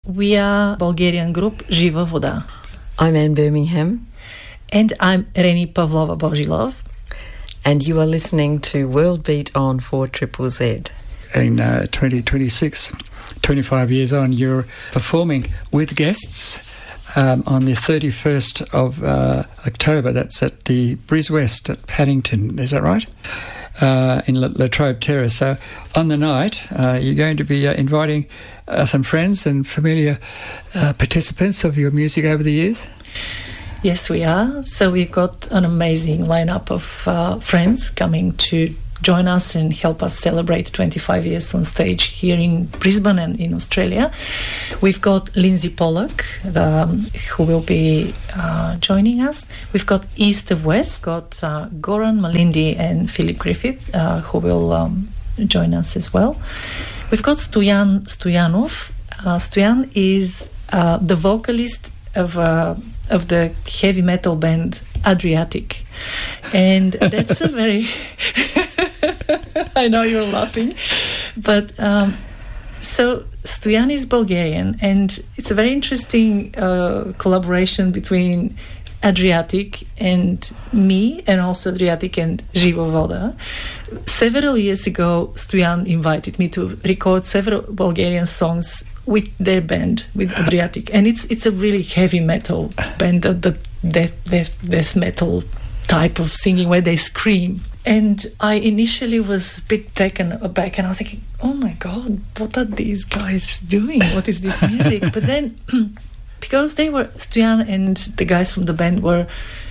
We are Bulgarian group Živa Voda. I'm Anne Birmingham. And I'm Reni Pavlova Božilov. And you are listening to World Beat on 4ZZZ. In 2026, 25 years on, you're performing with guests on the 31st of October. That's at the Bris West at Paddington, is that right? In La Trobe Terrace. So on the night, you're going to be inviting some friends and familiar participants of your music over the years? Yes, we are. So we've got an amazing lineup of friends coming to join us and help us celebrate 25 years on stage here in Brisbane and in Australia. We've got Lindsay Pollock, who will be joining us. We've got East of West, got Goran Malindi and Philip Griffith, who will join us as well. We've got Stoyan Stoyanov. Stoyan is the vocalist of the heavy metal band Adriatic, and that's a very I know you're laughing, but so Stoyan is Bulgarian, and it's a very interesting collaboration between Adriatic and me, and also Adriatic and Živa Voda. Several years ago, Stoyan invited me to record several Bulgarian songs with their band, with Adriatic, and it's a really heavy metal band, the death metal type of singing where they scream. And I initially was a bit taken aback, and I was thinking, oh my God, what are these guys doing? What is this music? But then, because they were, Stoyan and the guys from the band were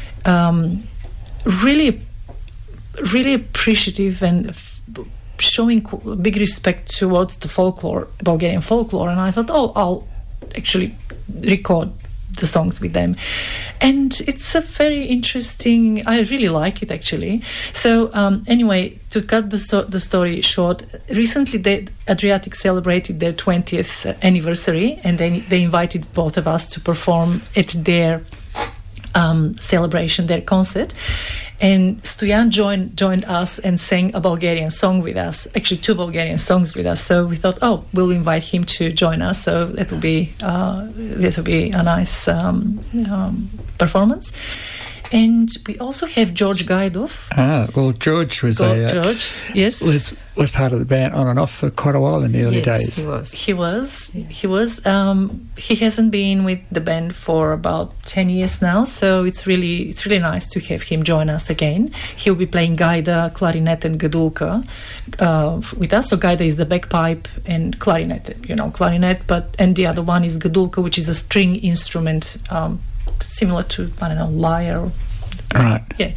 really, really appreciative and showing big respect towards the folklore, Bulgarian folklore, and I thought, I'll actually record the songs with them. And it's a very interesting, I really like it actually. So anyway, to cut the story short, recently the Adriatic celebrated their 20th anniversary, and they invited both of us to perform at their celebration, their concert. And Stoyan joined us and sang a Bulgarian song with us, actually 2 Bulgarian songs with us. So we thought, we'll invite him to join us. So that will be a nice performance. And we also have George Gaidov. Well, George was yes, was part of the band on and off for quite a while in the early days. He was. He hasn't been with the band for about 10 years now, so it's really nice to have him join us again. He'll be playing gaida, clarinet, and gadulka with us. So gaida is the bagpipe and clarinet, clarinet, and the other one is gadulka, which is a string instrument. Similar to, lyre. Right. Yeah.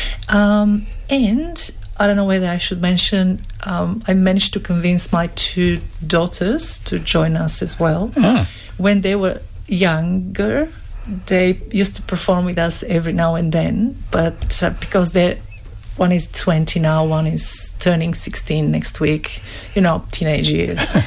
And I don't know whether I should mention, I managed to convince my 2 daughters to join us as well. When they were younger, they used to perform with us every now and then, but because one is 20 now, one is turning 16 next week, teenage years.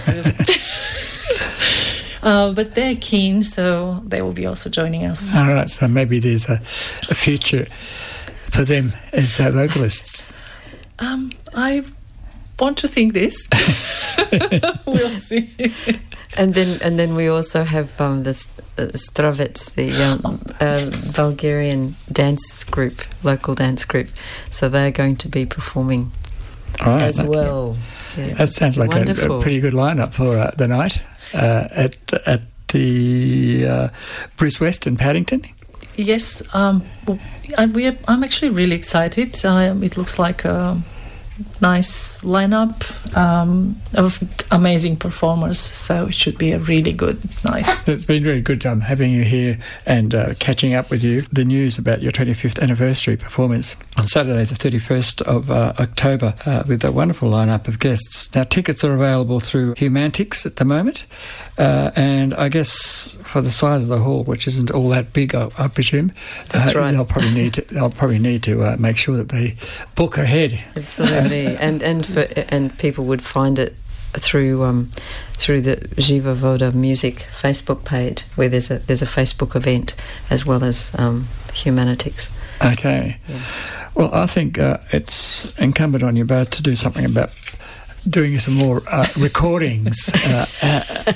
But they're keen, so they will be also joining us. All right, so maybe there's a future for them as vocalists. I want to think this. We'll see. And then we also have the Stravets, the Bulgarian dance group, local dance group. So they're going to be performing as well. Yeah. That sounds like a pretty good lineup for the night. At the Bris West in Paddington? Yes, I'm actually really excited. It looks like a nice lineup of amazing performers, so it should be a really good night. It's been really good having you here and catching up with you. The news about your 25th anniversary performance on Saturday the 31st of October with a wonderful lineup of guests. Now, tickets are available through Humantics at the moment, and I guess for the size of the hall, which isn't all that big, I presume, that's right. They'll probably need to make sure that they book ahead. Absolutely. And people would find it through the Živa Voda Music Facebook page, where there's a Facebook event as well as Humanitics. Okay. Yeah. Well, I think it's incumbent on you both to do something about doing some more recordings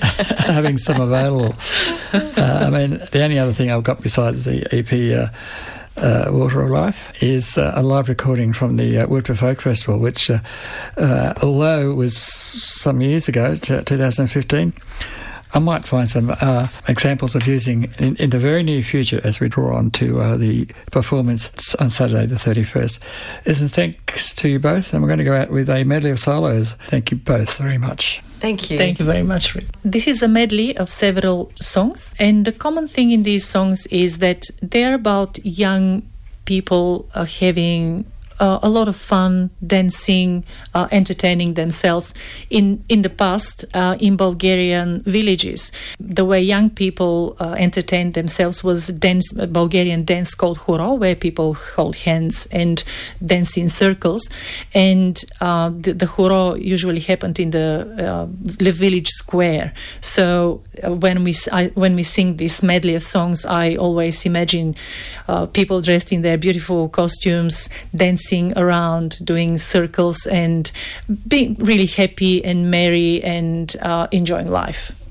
having some available. I mean, the only other thing I've got besides the EP Water of Life is a live recording from the Woodford Folk Festival, which, although it was some years ago, 2015, I might find some examples of using in the very near future as we draw on to the performance on Saturday the 31st. And thanks to you both, and we're going to go out with a medley of solos. Thank you both very much. Thank you. Thank you very much. This is a medley of several songs, and the common thing in these songs is that they're about young people having a lot of fun, dancing, entertaining themselves. In the past, in Bulgarian villages, the way young people entertained themselves was a Bulgarian dance called horo, where people hold hands and dance in circles. And the horo usually happened in the village square. So when we sing this medley of songs, I always imagine people dressed in their beautiful costumes, dancing around, doing circles, and being really happy and merry and enjoying life.